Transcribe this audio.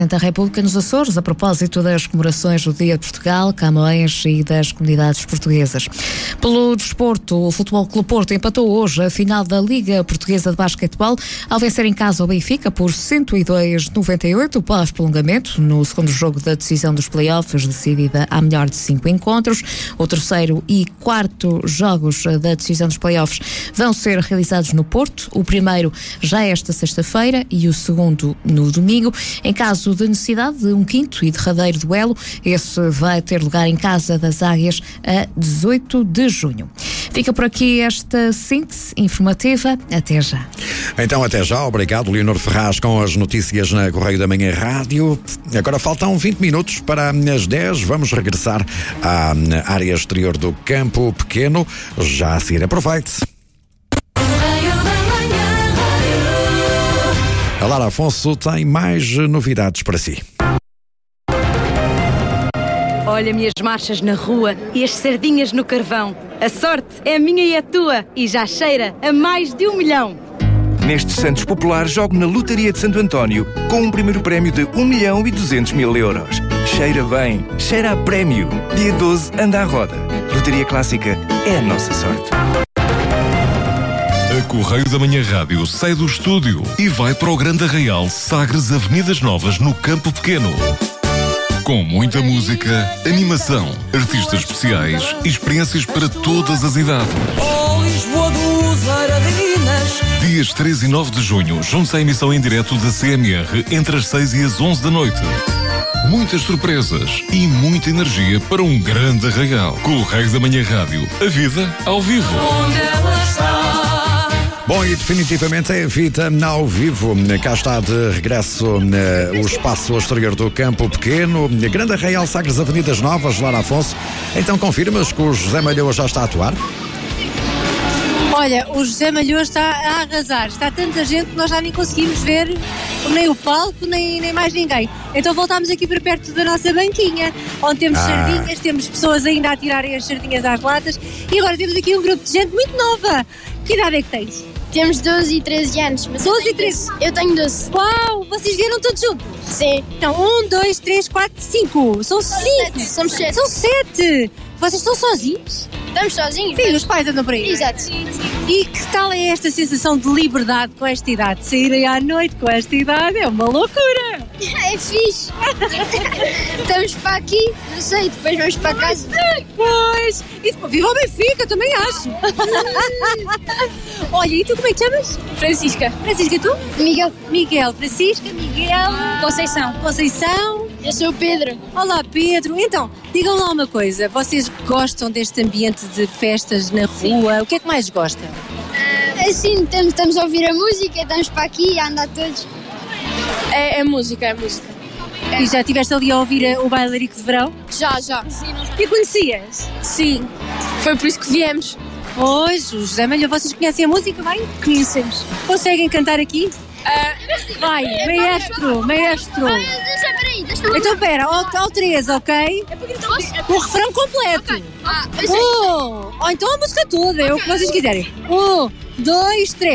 da República nos Açores, a propósito das comemorações do Dia de Portugal, Camões e das comunidades portuguesas. Pelo desporto, o Futebol Clube Porto empatou hoje a final da Liga Portuguesa de Basquetebol ao vencer em casa o Benfica por 102-98 pós-prolongamento no segundo jogo da decisão dos play-offs, decidida à melhor de 5 encontros. O terceiro e quarto jogos da decisão dos play-offs vão ser realizados no Porto, o primeiro já esta sexta-feira e o segundo no domingo. Em caso de necessidade de um quinto e derradeiro duelo, esse vai ter lugar em Casa das Águias a 18 de junho. Fica por aqui esta síntese informativa. Até já. Então, até já. Obrigado, Leonor Ferraz, com as notícias na Correio da Manhã Rádio. Agora faltam 20 minutos para as 10. Vamos regressar à área exterior do Campo Pequeno. Já a seguir, aproveite. A Lara Afonso tem mais novidades para si. Olha minhas marchas na rua e as sardinhas no carvão. A sorte é minha e a tua e já cheira a mais de 1 milhão. Neste Santos Popular jogo na Lotaria de Santo António com um primeiro prémio de 1.200.000 euros. Cheira bem, cheira a prémio. Dia 12 anda à roda. Lotaria Clássica é a nossa sorte. A Correio da Manhã Rádio sai do estúdio e vai para o Grande Arraial Sagres Avenidas Novas no Campo Pequeno. Com muita música, animação, artistas especiais e experiências para todas as idades. Dias 3 e 9 de junho, junte-se à emissão em direto da CMR entre as 6 e as 11 da noite. Muitas surpresas e muita energia para um grande arraial. Correio da Manhã Rádio, a vida ao vivo. Bom, e definitivamente é a vida ao vivo. Cá está de regresso o espaço exterior do Campo Pequeno, Grande Arraial Sagres Avenidas Novas, Lara Afonso. Então confirmas que o José Malhoa já está a atuar? Olha, o José Malhoa está a arrasar. Está tanta gente que nós já nem conseguimos ver nem o palco, nem mais ninguém. Então voltámos aqui para perto da nossa banquinha, onde temos sardinhas, temos pessoas ainda a tirarem as sardinhas às latas e agora temos aqui um grupo de gente muito nova. Que idade é que tens? Temos 12 e 13 anos. Mas 12 e 13? Eu tenho 12. Uau! Vocês vieram todos juntos? Sim. Então, 1, 2, 3, 4, 5. São 5. Somos 7. São 7. Vocês estão sozinhos? Estamos sozinhos? Sim, os pais andam por aí. Exato. E que tal é esta sensação de liberdade com esta idade? Saírem à noite com esta idade é uma loucura. É fixe. Estamos para aqui, não sei, depois vamos para casa. Pois. E depois, viva o Benfica, também acho. Olha, e tu como é que te chamas? Francisca. Francisca, tu? Miguel. Miguel. Francisca, Miguel. Conceição. Conceição. Eu sou o Pedro. Olá, Pedro. Então, digam lá uma coisa. Vocês gostam deste ambiente de festas na rua? O que é que mais gostam? Assim, estamos a ouvir a música, estamos para aqui a andar todos. É música. E já estiveste ali a ouvir o bailarico de verão? Já. E conhecias? Sim. Foi por isso que viemos. Pois, o José Malhoa, vocês conhecem a música bem? Conhecemos. Conseguem cantar aqui? Vai, maestro. Deixa-me. Então espera, ao 3, ok? O refrão completo. Eu sei. Ou então a música toda, é o que vocês quiserem. 1, 2, 3.